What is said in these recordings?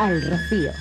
al Rocío.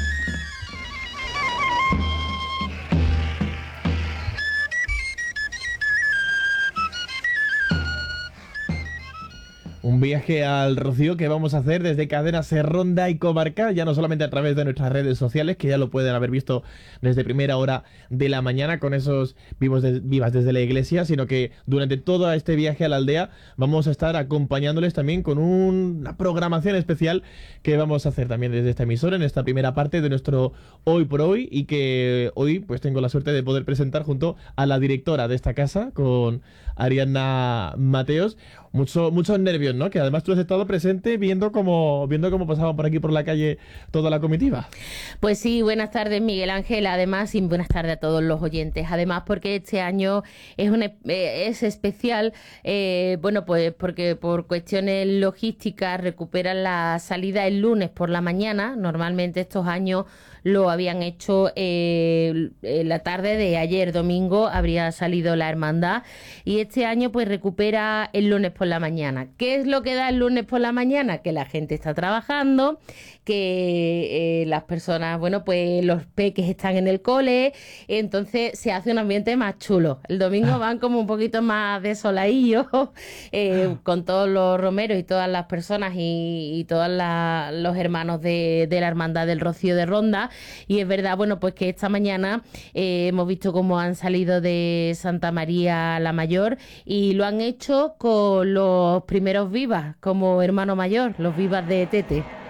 Un viaje al Rocío que vamos a hacer desde Cadena Ser Ronda y Comarca, ya no solamente a través de nuestras redes sociales, que ya lo pueden haber visto desde primera hora de la mañana con esos vivas desde la iglesia, sino que durante todo este viaje a la aldea vamos a estar acompañándoles también con una programación especial que vamos a hacer también desde esta emisora en esta primera parte de nuestro Hoy por Hoy, y que hoy pues tengo la suerte de poder presentar junto a la directora de esta casa, con Ariadna Mateos. Muchos nervios, ¿no? Que además tú has estado presente viendo cómo pasaban por aquí por la calle toda la comitiva. Pues sí, buenas tardes, Miguel Ángel, además, y buenas tardes a todos los oyentes. Además, porque este año es especial, bueno, pues porque por cuestiones logísticas recuperan la salida el lunes por la mañana. Normalmente estos años lo habían hecho la tarde de ayer, domingo, habría salido la hermandad, y este año pues recupera el lunes por la mañana. ¿Qué es lo que da el lunes por la mañana? Que la gente está trabajando, que las personas, bueno, pues los peques están en el cole, entonces se hace un ambiente más chulo. El domingo van como un poquito más desoladillos, con todos los romeros y todas las personas y todos los hermanos de la Hermandad del Rocío de Ronda. Y es verdad, bueno, pues que esta mañana hemos visto cómo han salido de Santa María la Mayor, y lo han hecho con los primeros vivas como hermano mayor, los vivas de Tete.